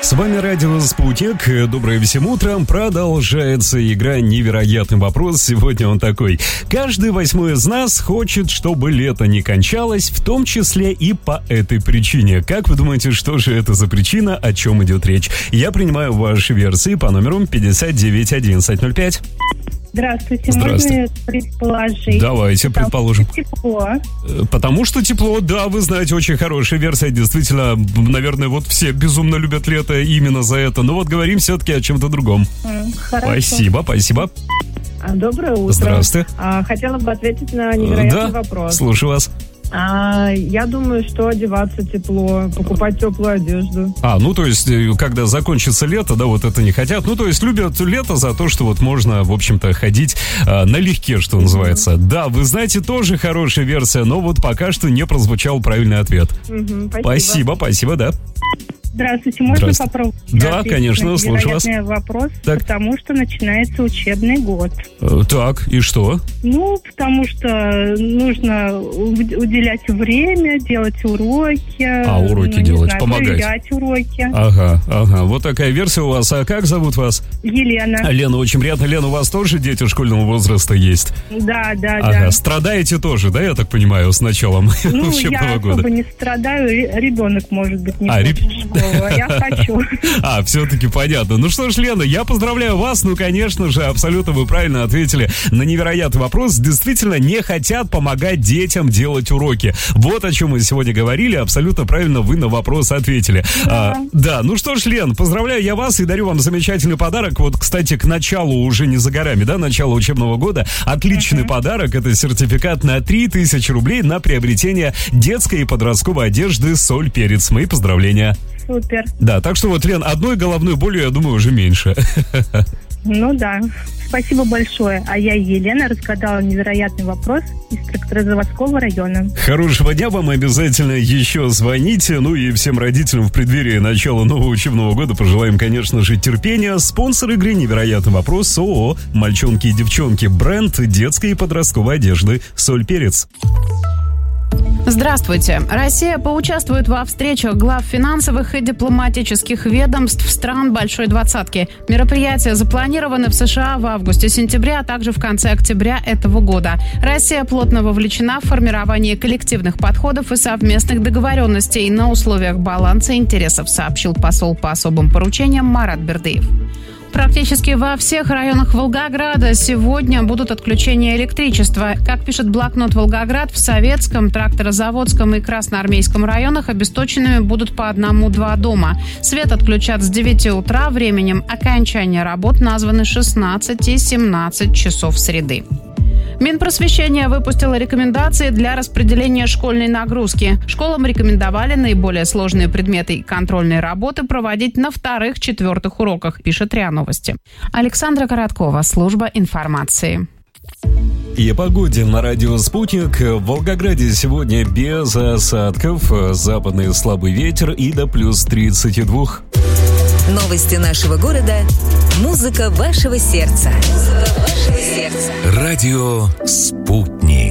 С вами радио «Спутник». Доброе всем утром. Продолжается игра «Невероятный вопрос». Сегодня он такой. Каждый 8-й из нас хочет, чтобы лето не кончалось, в том числе и по этой причине. Как вы думаете, что же это за причина, о чем идет речь? Я принимаю ваши версии по номеру 591105. Здравствуйте. Можно предположить? Давайте предположим. Тепло. Потому что тепло, да, вы знаете, очень хорошая версия. Действительно, наверное, вот все безумно любят лето именно за это. Но вот говорим все-таки о чем-то другом. Хорошо. Спасибо. Доброе утро. Здравствуйте. Хотела бы ответить на невероятный вопрос. Слушаю вас. Я думаю, что одеваться тепло, покупать теплую одежду. То есть, когда закончится лето, да, вот это не хотят. То есть, любят лето за то, что вот можно, в общем-то, ходить налегке, что называется. Да, вы знаете, тоже хорошая версия, но вот пока что не прозвучал правильный ответ. Спасибо, да. Здравствуйте, можно попробовать? Да, конечно, слушаю вас. Вопрос, так. Потому что начинается учебный год. Так, и что? Потому что нужно уделять время, делать уроки. Уроки делать, помогать. Проверять уроки. Ага, вот такая версия у вас. А как зовут вас? Елена. Лена, очень приятно. Лена, у вас тоже дети школьного возраста есть? Да. Страдаете тоже, да, я так понимаю, с началом учебного года? Я особо не страдаю, ребенок, может быть, не хочет в школу. Я хочу. Все-таки понятно. Что ж, Лена, я поздравляю вас. Конечно же, абсолютно вы правильно ответили на невероятный вопрос. Действительно, не хотят помогать детям делать уроки. Вот о чем мы сегодня говорили. Абсолютно правильно вы на вопрос ответили. Да. Что ж, Лен, поздравляю я вас и дарю вам замечательный подарок. Вот, кстати, к началу уже не за горами, да, начало учебного года. Отличный подарок. Это сертификат на 3000 рублей на приобретение детской и подростковой одежды «Соль, перец». Мои поздравления. Супер. Да, так что вот, Лен, одной головной болью, я думаю, уже меньше. Да. Спасибо большое. А я, Елена, разгадала невероятный вопрос из Тракторозаводского района. Хорошего дня вам, обязательно еще звоните. И всем родителям в преддверии начала нового учебного года пожелаем, конечно же, терпения. Спонсор игры «Невероятный вопрос» ООО «Мальчонки и девчонки». Бренд детской и подростковой одежды «Соль, перец». Здравствуйте. Россия поучаствует во встречах глав финансовых и дипломатических ведомств стран Большой Двадцатки. Мероприятия запланированы в США в августе-сентябре, а также в конце октября этого года. Россия плотно вовлечена в формирование коллективных подходов и совместных договоренностей на условиях баланса интересов, сообщил посол по особым поручениям Марат Бердыев. Практически во всех районах Волгограда сегодня будут отключения электричества. Как пишет блокнот «Волгоград», в Советском, Тракторозаводском и Красноармейском районах обесточенными будут по 1-2 дома. Свет отключат с 9 утра. Временем окончания работ названы 16 и 17 часов среды. Минпросвещение выпустило рекомендации для распределения школьной нагрузки. Школам рекомендовали наиболее сложные предметы и контрольные работы проводить на 2-4 уроках, пишет РИА Новости. Александра Короткова, служба информации. И о погоде на радио «Спутник». В Волгограде сегодня без осадков, западный слабый ветер и до плюс 32. Новости нашего города. Музыка вашего сердца. Радио «Спутник».